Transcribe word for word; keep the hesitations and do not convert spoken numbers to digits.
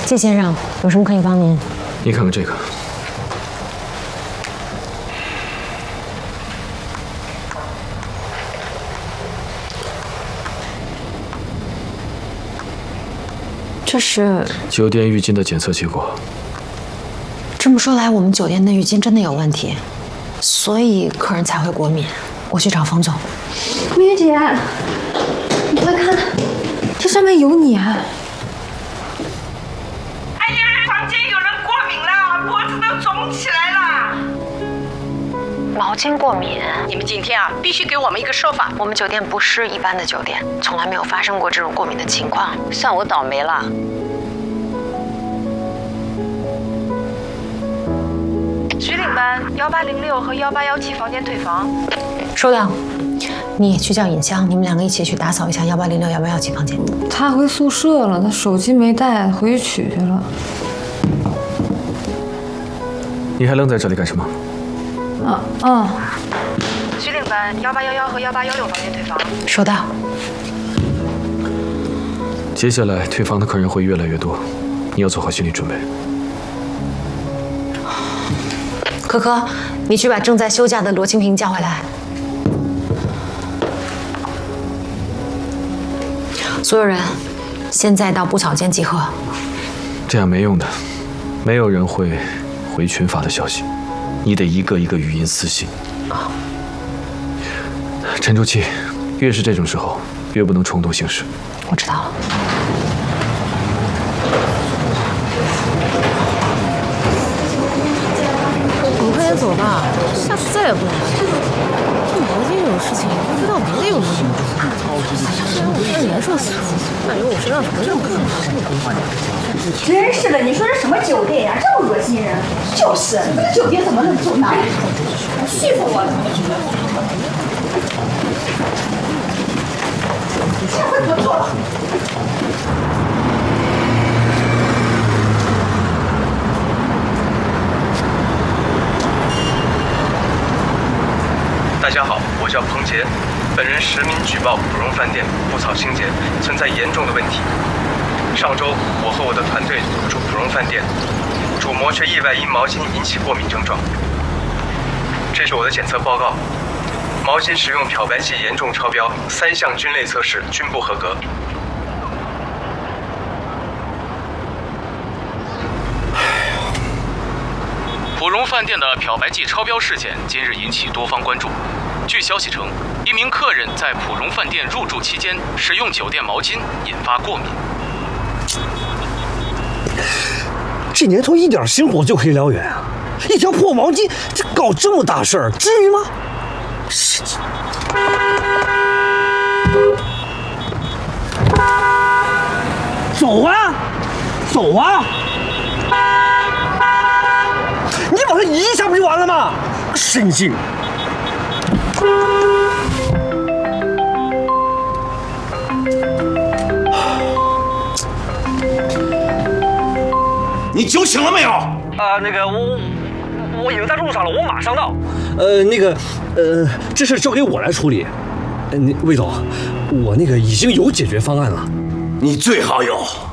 季先生，有什么可以帮您？ 你看看这个。 这是酒店浴巾的检测结果。 这么说来，我们酒店的浴巾真的有问题，所以客人才会过敏。我去找冯总。 明姐，你快看，这上面有你啊！ 哎呀，房间有人过敏了，脖子都肿起来了。 毛巾过敏？ 你们今天啊，必须给我们一个说法。 我们酒店不是一般的酒店，从来没有发生过这种过敏的情况。 算我倒霉了。 徐领班，幺八零六和幺八幺七房间退房。 收到。你去叫尹香，你们两个一起去打扫一下幺八零六、幺八幺七房间。 他回宿舍了，他手机没带，回去取去了。 你还愣在这里干什么？ 啊啊！ 徐领班，幺八幺幺和幺八幺六房间退房。 收到。 接下来退房的客人会越来越多，你要做好心理准备。 可可，你去把正在休假的罗清平叫回来。所有人，现在到布草间集合。 这样没用的，没有人会回群发的消息。 你得一个一个语音私信。啊，沉住气，越是这种时候，越不能冲动行事。 我知道了。 我们快点走吧，下次再也不来了。这毛巾这种事情，不知道别的有没有用。虽然我看着难受死了，感觉我身上什么都没有。 真是的，你说这什么酒店呀，这么恶心人！就是，这个酒店怎么能住那？气死我了！下回不做了。 大家好，我叫彭杰，本人实名举报普荣饭店布草清洁存在严重的问题。 上周，我和我的团队入住普荣饭店，主模却意外因毛巾引起过敏症状。这是我的检测报告，毛巾使用漂白剂严重超标，三项菌类测试均不合格。 普荣饭店的漂白剂超标事件今日引起多方关注。据消息称，一名客人在普荣饭店入住期间使用酒店毛巾，引发过敏。 这年头一点心火就可以燎原啊！一条破毛巾，这搞这么大事儿，至于吗？神经！走啊，走啊！你把它移一下不就完了吗？神经！ 你酒醒了没有？ 啊、呃，那个我我已经在路上了，我马上到。呃，那个呃，这事交给我来处理。呃，你魏总，我那个已经有解决方案了。 你最好有。